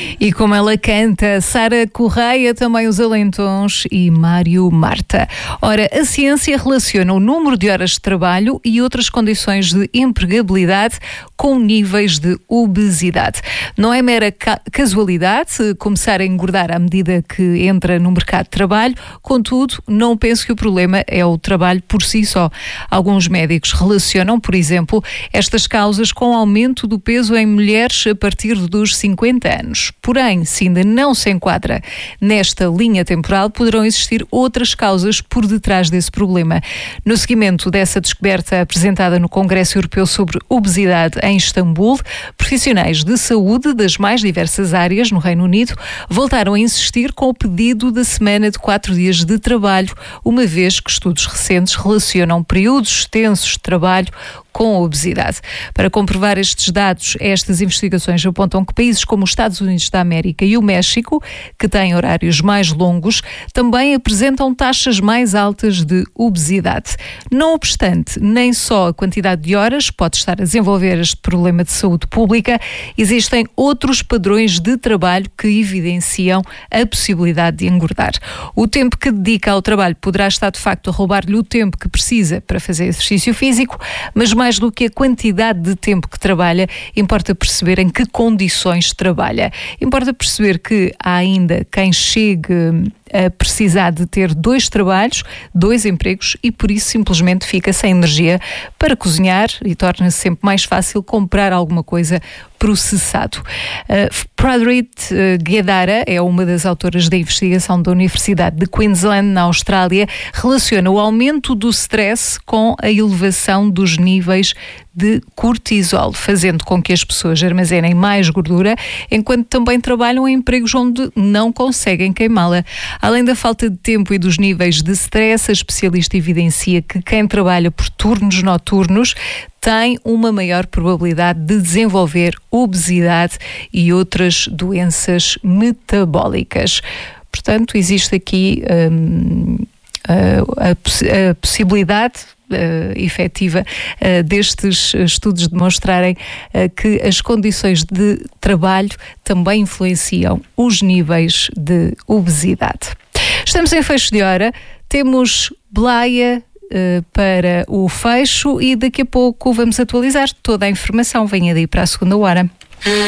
E como ela canta, Sara Correia, também os Alentons e Mário Marta. Ora, a ciência relaciona o número de horas de trabalho e outras condições de empregabilidade com níveis de obesidade. Não é mera casualidade começar a engordar à medida que entra no mercado de trabalho, contudo, não penso que o problema é o trabalho por si só. Alguns médicos relacionam, por exemplo, estas causas com o aumento do peso em mulheres a partir dos 50 anos. Porém, se ainda não se enquadra nesta linha temporal, poderão existir outras causas por detrás desse problema. No seguimento dessa descoberta apresentada no Congresso Europeu sobre Obesidade em Istambul, profissionais de saúde das mais diversas áreas no Reino Unido voltaram a insistir com o pedido da semana de 4 dias de trabalho, uma vez que estudos recentes relacionam períodos extensos de trabalho com a obesidade. Para comprovar estes dados, estas investigações apontam que países como os Estados Unidos da América e o México, que têm horários mais longos, também apresentam taxas mais altas de obesidade. Não obstante, nem só a quantidade de horas pode estar a desenvolver este problema de saúde pública, existem outros padrões de trabalho que evidenciam a possibilidade de engordar. O tempo que dedica ao trabalho poderá estar, de facto, a roubar-lhe o tempo que precisa para fazer exercício físico, mas mais do que a quantidade de tempo que trabalha, importa perceber em que condições trabalha. Importa perceber que há ainda quem chegue a precisar de ter 2 trabalhos, 2 empregos e por isso simplesmente fica sem energia para cozinhar e torna-se sempre mais fácil comprar alguma coisa processado. Pradrit Gedara é uma das autoras da investigação da Universidade de Queensland, na Austrália, relaciona o aumento do stress com a elevação dos níveis de cortisol, fazendo com que as pessoas armazenem mais gordura, enquanto também trabalham em empregos onde não conseguem queimá-la. Além da falta de tempo e dos níveis de stress, a especialista evidencia que quem trabalha por turnos noturnos tem uma maior probabilidade de desenvolver obesidade e outras doenças metabólicas. Portanto, existe aqui a possibilidade efetiva destes estudos demonstrarem que as condições de trabalho também influenciam os níveis de obesidade. Estamos em fecho de hora, temos Blaia para o fecho e daqui a pouco vamos atualizar toda a informação. Venha daí para a segunda hora.